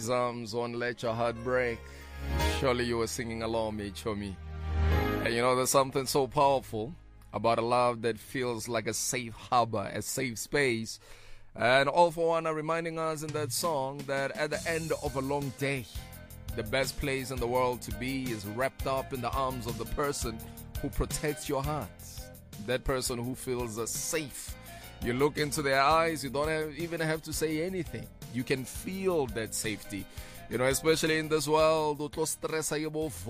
His arms won't let your heart break. Surely you were singing along, me, Chomi. And you know, there's something so powerful about a love that feels like a safe harbor, a safe space. And All For One are reminding us in that song that at the end of a long day, the best place in the world to be is wrapped up in the arms of the person who protects your heart. That person who feels safe. You look into their eyes, you don't even have to say anything. You can feel that safety. You know, especially in this world, they are stressing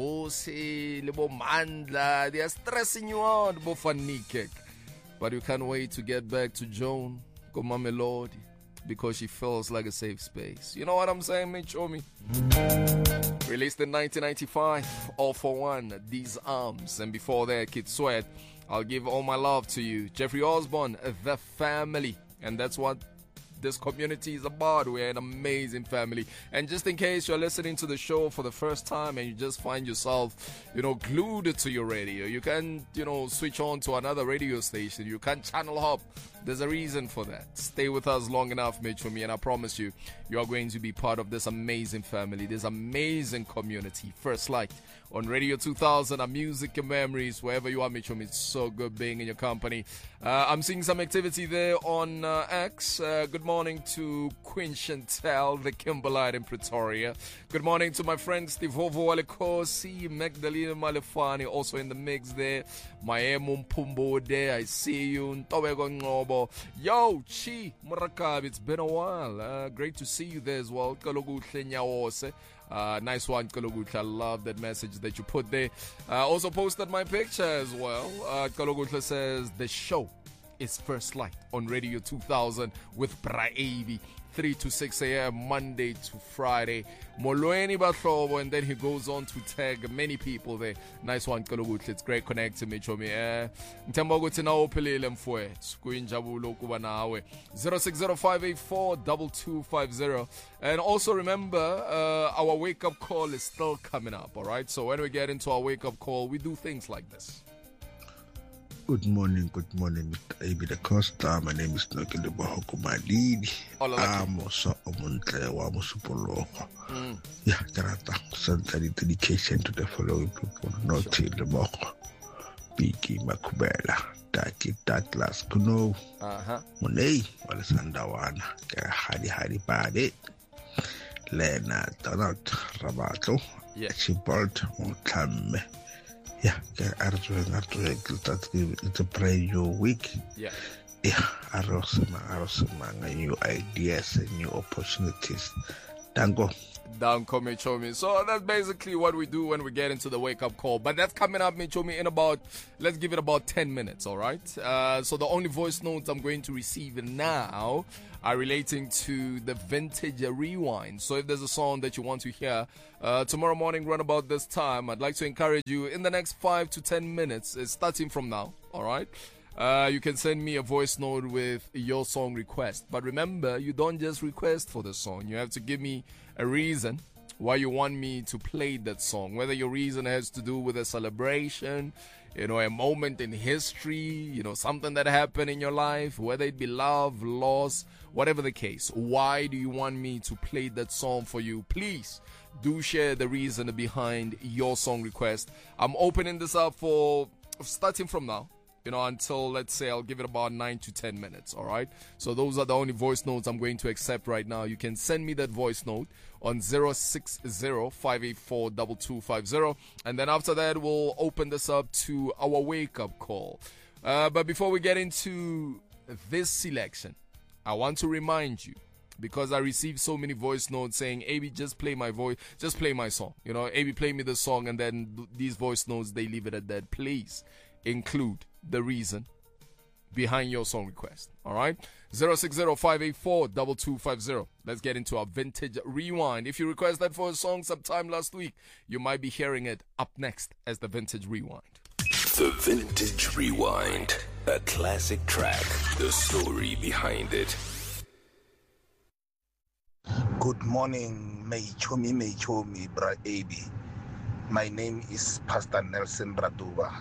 you out, but you can't wait to get back to Joan, go Mamelodi, because she feels like a safe space. You know what I'm saying, mate? Show me. Released in 1995, All For One, These Arms, and before that, Kid Sweat, I'll Give All My Love to You. Jeffrey Osborne, The Family, and that's what this community is about. We're an amazing family. And just in case you're listening to the show for the first time and you just find yourself, you know, glued to your radio, you can, you know, switch on to another radio station. You can channel hop. There's a reason for that. Stay with us long enough, Mitch, for me, and I promise you, you are going to be part of this amazing family, this amazing community. First Light on Radio 2000, our music and memories, wherever you are, Mitch, it's so good being in your company. I'm seeing some activity there on X. Good morning to Queen Chantel, the Kimberlite in Pretoria. Good morning to my friend Steve Hovo Walekosi, Magdalena Malefani, also in the mix there. Maemo Mpumbo there, I see you. Ntobeko Ngobo. Yo, Chi Murakab, it's been a while. Great to see you there as well. Kaloguhle Nyawose. Nice one, Kalogutle. I love that message that you put there. Also posted my picture as well. Kalogutle says the show is First Light on Radio 2000 with Braebi, 3 to 6 a.m. Monday to Friday. Molweni Bahlobo, and then he goes on to tag many people there. Nice one, Kalogutle. It's great connecting me, Chomi. Nthemba ukuthi nawo uphelele mfowethu kuyinjabulo kuba nawe. 0605842250. And also remember, our wake up call is still coming up, all right? So when we get into our wake up call, we do things like this. Good morning, Mr. Abi the Costa. My name is Nokile Bahoko Malidi. I'm also a Montre Wamusupolo. Yeah, Karata. Send dedication to the following people. Not in the Boko. Biki Makubela. Taki Tatlas Kuno. Money. Walasandawana. Hari Badi. Lena Donald Rabato. Yeah. Chibalt Montame. Yeah, it's a brand new week. Yeah. Yeah, new ideas and new opportunities. Dango. Danko Michomi. So that's basically what we do when we get into the wake-up call. But that's coming up, Michomi, in about, let's give it about 10 minutes, all right? So the only voice notes I'm going to receive now are relating to the Vintage Rewind. So if there's a song that you want to hear tomorrow morning run about this time, I'd like to encourage you in the next 5 to 10 minutes, starting from now, all right? You can send me a voice note with your song request. But remember, you don't just request for the song. You have to give me a reason why you want me to play that song. Whether your reason has to do with a celebration, you know, a moment in history, you know, something that happened in your life, whether it be love, loss, whatever the case. Why do you want me to play that song for you? Please do share the reason behind your song request. I'm opening this up for starting from now, you know, until, let's say, I'll give it about 9 to 10 minutes, all right? So those are the only voice notes I'm going to accept right now. You can send me that voice note on 060-584-2250. And then after that, we'll open this up to our wake-up call. But before we get into this selection, I want to remind you, because I received so many voice notes saying, AB, just play my voice, just play my song. You know, AB, play me the song, and then these voice notes, they leave it at that. Please include the reason behind your song request. All right? 060-584-2250. Let's get into our Vintage Rewind. If you request that for a song sometime last week, you might be hearing it up next as the Vintage Rewind. The Vintage Rewind. A classic track. The story behind it. Good morning, Meichomi, Bra AB. My name is Pastor Nelson Braduba.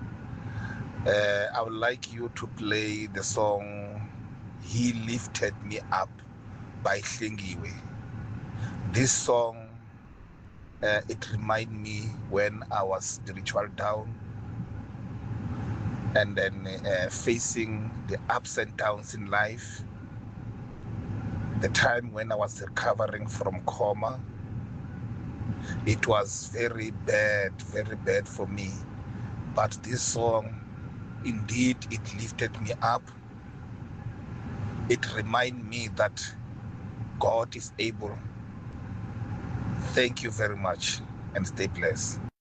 I would like you to play the song He Lifted Me Up by Hlengiwe. This song, it reminds me when I was spiritual down and then facing the ups and downs in life. The time when I was recovering from coma, it was very bad for me. But this song, indeed, it lifted me up. It reminded me that God is able. Thank you very much and stay blessed.